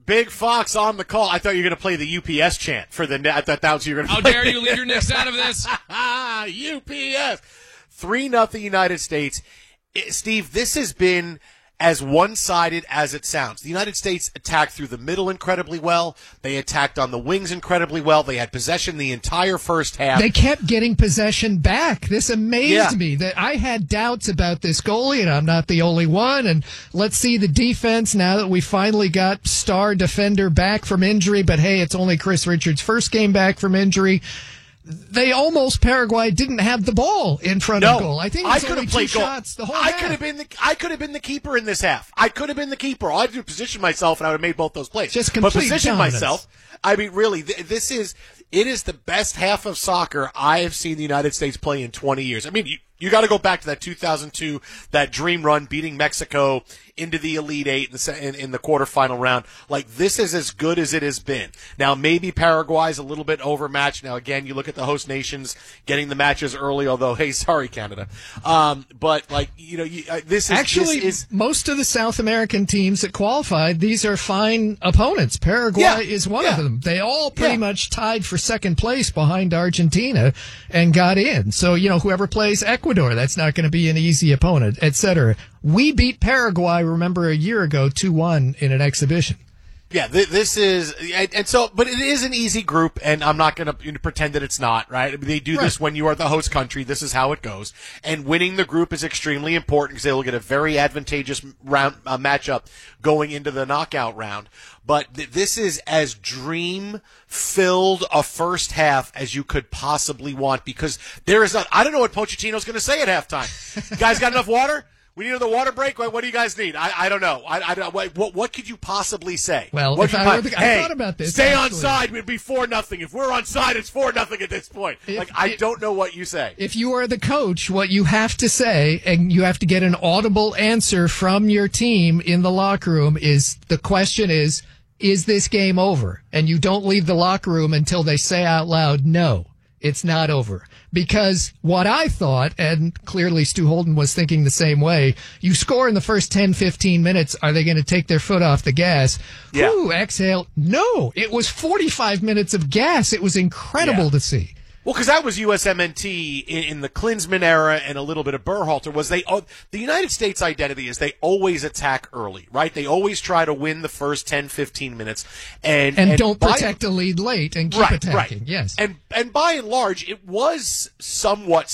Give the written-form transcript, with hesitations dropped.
Big Fox on the call. I thought you were going to play the UPS chant for the. I thought that was you were going to. How play. dare you leave your Knicks out of this? UPS 3-0 United States. Steve, this has been as one-sided as it sounds. The United States attacked through the middle incredibly well. They attacked on the wings incredibly well. They had possession the entire first half. They kept getting possession back. This amazed me. That I had doubts about this goalie, and I'm not the only one. And let's see the defense now that we finally got star defender back from injury. But, hey, it's only Chris Richards' first game back from injury. Paraguay didn't have the ball in front of goal. I think it was only two shots the whole half. I could have been the keeper in this half. I could have been the keeper. All I had to do was position myself, and I would have made both those plays. Just complete position dominance. myself. I mean, really, it is the best half of soccer I have seen the United States play in 20 years. I mean, you got to go back to that 2002, that dream run, beating Mexico into the Elite Eight in the quarterfinal round. Like, this is as good as it has been. Now, maybe Paraguay's a little bit overmatched. Now, again, you look at the host nations getting the matches early, although, hey, sorry, Canada. But, like, this is most of the South American teams that qualified, these are fine opponents. Paraguay is one of them. They all pretty much tied for second place behind Argentina and got in. So, whoever plays Ecuador, that's not going to be an easy opponent, etc. We beat Paraguay, remember, a year ago, 2-1 in an exhibition. Yeah, this is, and so, but it is an easy group, and I'm not going to pretend that it's not, right? They do this when you are the host country. This is how it goes. And winning the group is extremely important because they will get a very advantageous matchup going into the knockout round. But this is as dream-filled a first half as you could possibly want because there is I don't know what Pochettino's going to say at halftime. You guys got enough water? We need another water break? What do you guys need? I don't know. What could you possibly say? Well, I thought about this. Stay on side. We'd be 4-0. If we're on side, it's 4-0 at this point. I don't know what you say. If you are the coach, what you have to say, and you have to get an audible answer from your team in the locker room, is the question is this game over? And you don't leave the locker room until they say out loud, no, it's not over. Because what I thought, and clearly Stu Holden was thinking the same way, you score in the first 10, 15 minutes, are they going to take their foot off the gas? Yeah. Ooh, exhale. No, it was 45 minutes of gas. It was incredible to see. Well, because that was USMNT in the Klinsmann era and a little bit of Berhalter. The United States' identity is they always attack early, right? They always try to win the first 10, 15 minutes. And don't protect a lead late and keep attacking. Right. Yes. And by and large, it was somewhat